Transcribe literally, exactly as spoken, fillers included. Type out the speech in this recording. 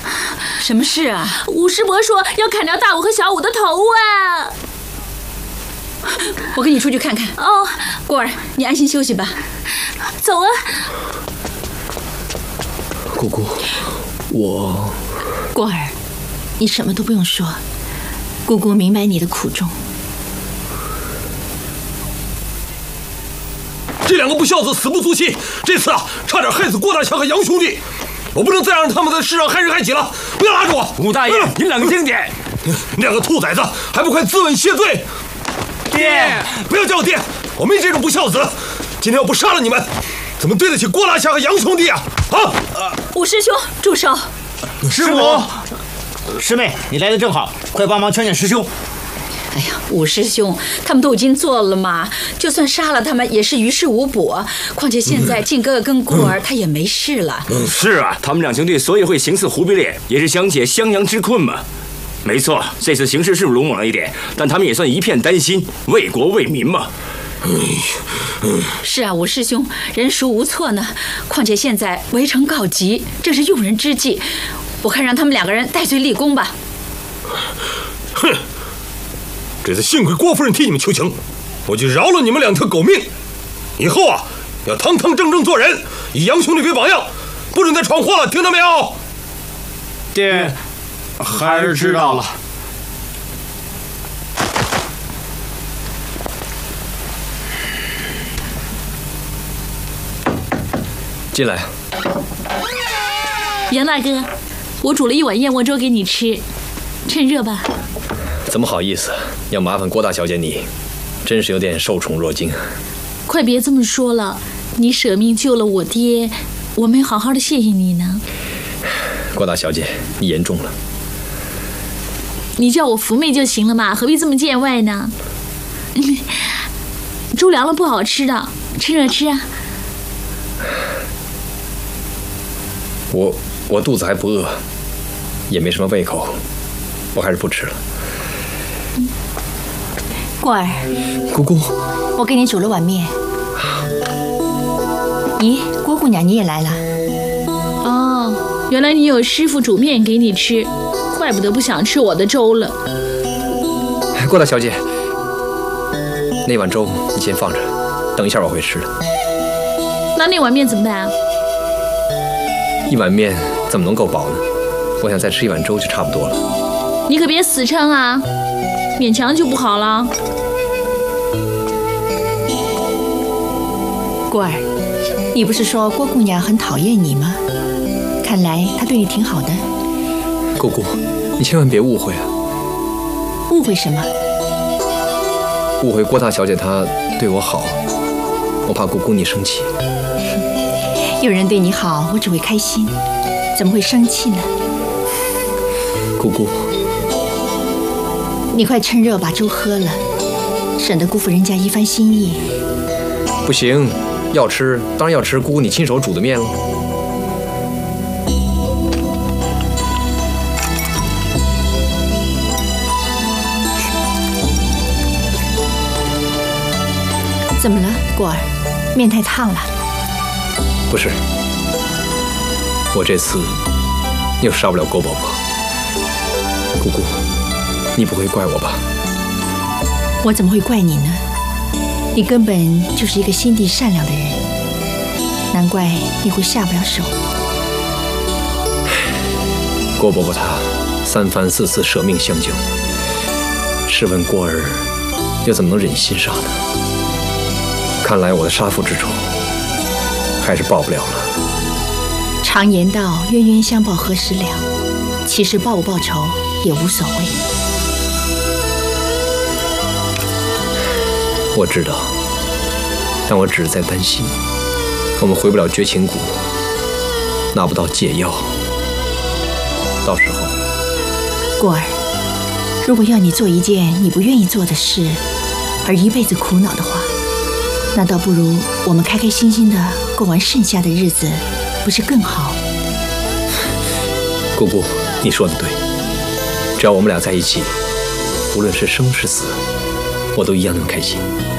什么事啊？ 武师伯说要砍掉大武和小武的头啊！ 我跟你出去看看。 哦， 过儿，你安心休息吧。 走啊！ 姑姑，我…… 过儿，你什么都不用说，姑姑明白你的苦衷。 这两个不孝子死不足惜，这次啊，差点害死郭大强和杨兄弟。我不能再让他们在世上害人害己了！不要拉住我！ 武大爷，您冷静点。 两个兔崽子，还不快自刎谢罪！ 爹， 不要叫我爹，我没这种不孝子。今天要不杀了你们，怎么对得起郭大强和杨兄弟啊？啊！ 武师兄，住手！ 师母，师妹，你来的正好，快帮忙劝劝师兄。 哎呀，武师兄，他们都已经做了嘛，就算杀了他们也是于事无补。况且现在靖哥哥跟顾儿他也没事了。 嗯，是啊，他们两兄弟所以会行刺忽必烈，也是想解襄阳之困嘛。没错，这次形势是鲁莽了一点，但他们也算一片担心，为国为民嘛。 是啊，武师兄，人孰无错呢？况且现在围城告急，正是用人之际，我看让他们两个人戴罪立功吧。 哼！这次幸亏郭夫人替你们求情，我就饶了你们两条狗命。以后啊，要堂堂正正做人，以杨兄弟为榜样，不准再闯祸了，听到没有？ 爹，孩儿知道了。 进来。 杨大哥，我煮了一碗燕窝粥给你吃，趁热吧。 怎么好意思，要麻烦郭大小姐你，真是有点受宠若惊。 快别这么说了，你舍命救了我爹，我没好好的谢谢你呢。 郭大小姐，你言重了。 你叫我福妹就行了嘛，何必这么见外呢？猪凉了不好吃的，趁热吃啊。 我我肚子还不饿，也没什么胃口，我还是不吃了。 过儿， 姑姑， 我给你煮了碗面。咦，郭姑娘你也来了？ 哦，原来你有师傅煮面给你吃，怪不得不想吃我的粥了。 郭大小姐，那碗粥你先放着，等一下我会吃的。 那那碗面怎么办啊？ 一碗面怎么能够饱呢？我想再吃一碗粥就差不多了。 你可别死撑啊，勉强就不好了。 郭儿，你不是说郭姑娘很讨厌你吗？看来她对你挺好的。 姑姑，你千万别误会啊！ 误会什么？ 误会郭大小姐她对我好，我怕姑姑你生气。 有人对你好，我只会开心，怎么会生气呢？ 姑姑， 你快趁热把粥喝了，省得辜负人家一番心意。 不行，要吃当然要吃姑姑你亲手煮的面了。 怎么了，果儿？面太烫了。 不是，我这次又杀不了郭伯伯。姑姑，你不会怪我吧？ 我怎么会怪你呢？你根本就是一个心地善良的人，难怪你会下不了手。 郭伯伯他三番四次舍命相救，试问郭儿又怎么能忍心杀呢？看来我的杀父之仇还是报不了了。 常言道，冤冤相报何时了？其实报不报仇也无所谓。 我知道，但我只是在担心，我们回不了绝情谷，拿不到解药，到时候…… 果儿，如果要你做一件你不愿意做的事，而一辈子苦恼的话，那倒不如我们开开心心的过完剩下的日子，不是更好？ 姑姑，你说的对，只要我们俩在一起，无论是生是死，我都一样那么开心。